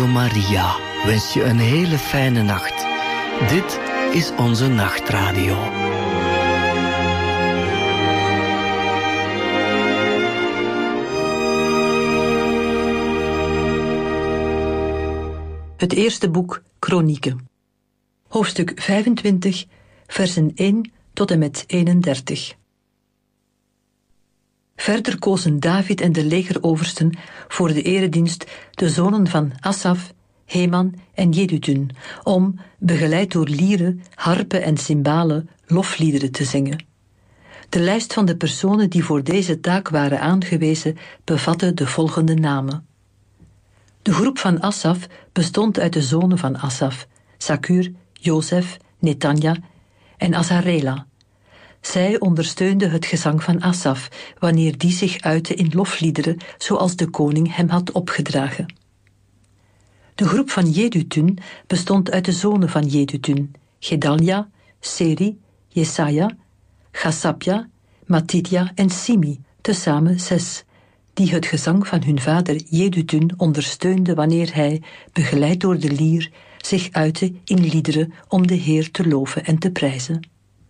Radio Maria wens je een hele fijne nacht. Dit is onze nachtradio. Het eerste boek, Kronieken. Hoofdstuk 25, versen 1 tot en met 31. Verder kozen David en de legeroversten voor de eredienst de zonen van Asaf, Heman en Jedutun, om, begeleid door lieren, harpen en cymbalen, lofliederen te zingen. De lijst van de personen die voor deze taak waren aangewezen bevatte de volgende namen. De groep van Asaf bestond uit de zonen van Asaf, Sakur, Jozef, Netanja en Azarela. Zij ondersteunden het gezang van Asaf, wanneer die zich uitte in lofliederen, zoals de koning hem had opgedragen. De groep van Jedutun bestond uit de zonen van Jedutun, Gedalia, Seri, Jesaja, Chasapja, Matidja en Simi, tezamen 6, die het gezang van hun vader Jedutun ondersteunde wanneer hij, begeleid door de lier, zich uitte in liederen om de Heer te loven en te prijzen.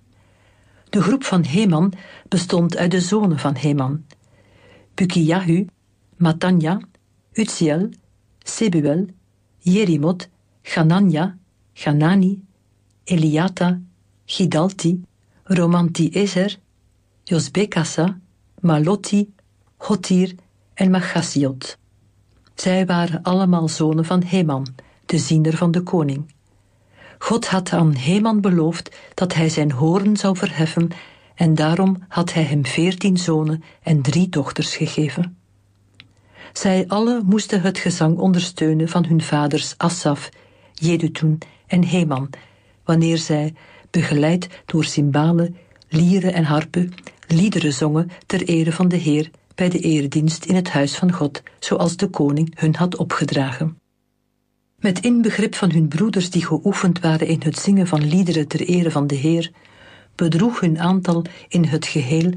De groep van Heman bestond uit de zonen van Heman, Bukiyahu, Matanja, Utziel, Sebuel, Jerimot, Ganania, Ganani, Eliata, Gidalti, Romanti-Ezer, Josbekassa, Maloti, Hotir en Magasiot. Zij waren allemaal zonen van Heman, de ziener van de koning. God had aan Heman beloofd dat hij zijn hoorn zou verheffen en daarom had hij hem 14 zonen en 3 dochters gegeven. Zij allen moesten het gezang ondersteunen van hun vaders Asaf, Jedutun en Heman, wanneer zij, begeleid door cymbalen, lieren en harpen, liederen zongen ter ere van de Heer bij de eredienst in het huis van God, zoals de koning hun had opgedragen. Met inbegrip van hun broeders die geoefend waren in het zingen van liederen ter ere van de Heer, bedroeg hun aantal in het geheel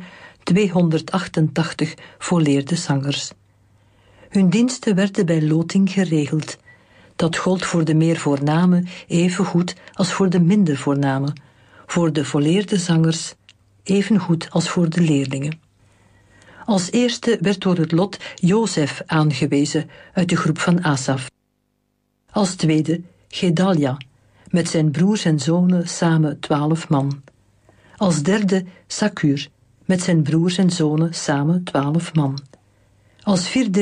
288 volleerde zangers. Hun diensten werden bij loting geregeld. Dat gold voor de meer voorname even goed als voor de minder voorname, voor de volleerde zangers even goed als voor de leerlingen. Als eerste werd door het lot Jozef aangewezen uit de groep van Asaf. Als tweede Gedalia, met zijn broers en zonen samen 12 man. Als derde Sakur, met zijn broers en zonen samen 12 man. Als vierde